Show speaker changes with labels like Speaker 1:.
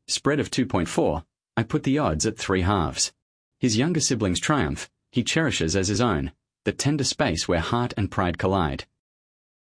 Speaker 1: Spread of 2.4, I put the odds at 3/2. His younger sibling's triumph he cherishes as his own, the tender space where heart and pride collide.